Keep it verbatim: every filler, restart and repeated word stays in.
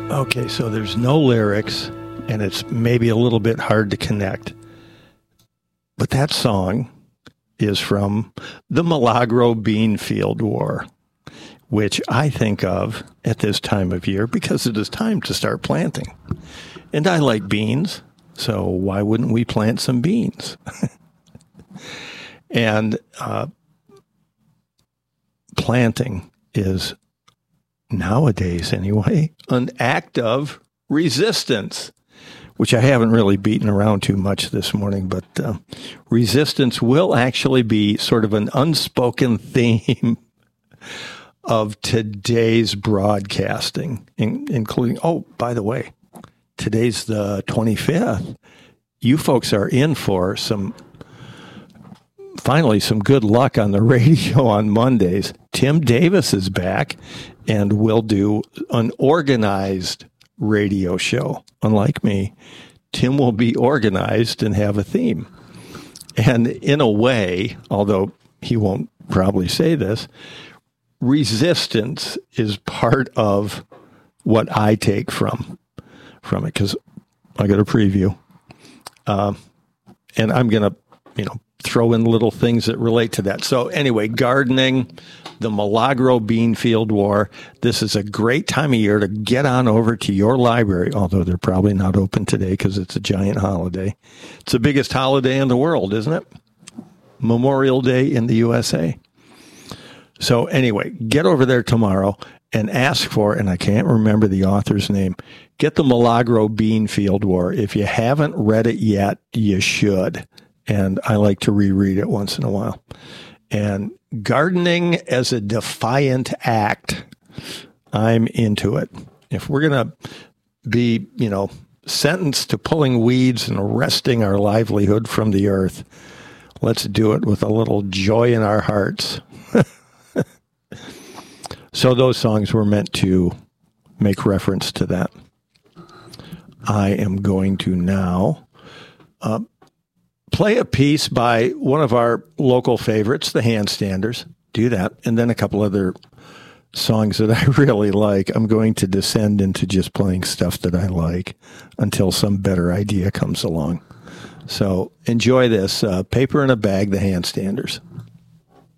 Okay, so there's no lyrics, and it's maybe a little bit hard to connect. But that song is from the Milagro Beanfield War, which I think of at this time of year because it is time to start planting. And I like beans, so why wouldn't we plant some beans? and uh, planting is, nowadays anyway, an act of resistance, which I haven't really beaten around too much this morning, but uh, resistance will actually be sort of an unspoken theme of today's broadcasting, in, including, oh, by the way, today's the twenty-fifth. You folks are in for some, finally, some good luck on the radio on Mondays. Tim Davis is back, and we'll do an organized radio show. Unlike me, Tim will be organized and have a theme. And in a way, although he won't probably say this, resistance is part of what I take from from it, because I got a preview. Um, and I'm going to, you know, throw in little things that relate to that. So anyway, gardening, the Milagro Beanfield War. This is a great time of year to get on over to your library, although they're probably not open today because it's a giant holiday. It's the biggest holiday in the world, isn't it? Memorial Day in the U S A. So anyway, get over there tomorrow and ask for, and I can't remember the author's name, get the Milagro Beanfield War. If you haven't read it yet, you should. And I like to reread it once in a while. And gardening as a defiant act, I'm into it. If we're going to be, you know, sentenced to pulling weeds and wresting our livelihood from the earth, let's do it with a little joy in our hearts. So those songs were meant to make reference to that. I am going to now uh, play a piece by one of our local favorites, the Handstanders. Do that. And then a couple other songs that I really like. I'm going to descend into just playing stuff that I like until some better idea comes along. So enjoy this. Uh, Paper in a Bag, the Handstanders.